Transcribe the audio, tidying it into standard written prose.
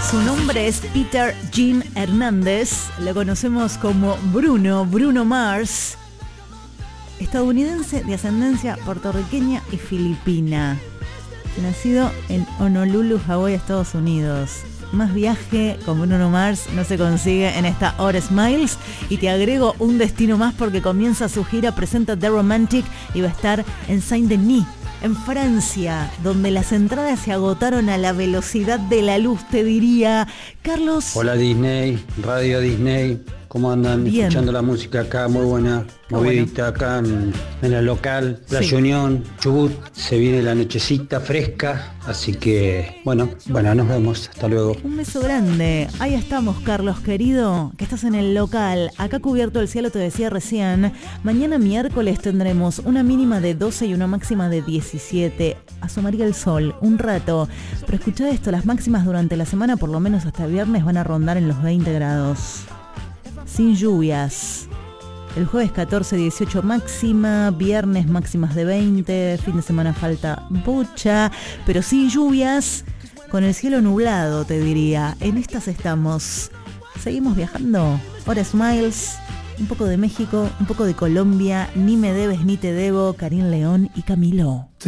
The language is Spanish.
Su nombre es Peter Jean Hernández, lo conocemos como Bruno Mars, estadounidense de ascendencia puertorriqueña y filipina, nacido en Honolulu, Hawái, Estados Unidos. Más viaje con Bruno Mars no se consigue en esta Hora Smiles. Y te agrego un destino más porque comienza su gira, presenta The Romantic y va a estar en Saint-Denis, en Francia, donde las entradas se agotaron a la velocidad de la luz, te diría. Carlos. Hola Disney, Radio Disney, ¿cómo andan? Bien. Escuchando la música acá, muy buena, movidita acá en el local, Playa Unión, Chubut. Se viene la nochecita fresca, así que bueno, nos vemos, hasta luego. Un beso grande. Ahí estamos, Carlos querido, que estás en el local. Acá cubierto el cielo, te decía recién. Mañana miércoles tendremos una mínima de 12 y una máxima de 17. Asomaría el sol un rato. Pero escuchá esto, las máximas durante la semana, por lo menos hasta el viernes, van a rondar en los 20 grados. Sin lluvias. El jueves 14, 18 máxima, viernes máximas de 20, fin de semana falta bocha, pero sin lluvias, con el cielo nublado, te diría. En estas estamos. Seguimos viajando. Hora Smiles, un poco de México, un poco de Colombia, Ni me debes ni te debo, Karim León y Camilo.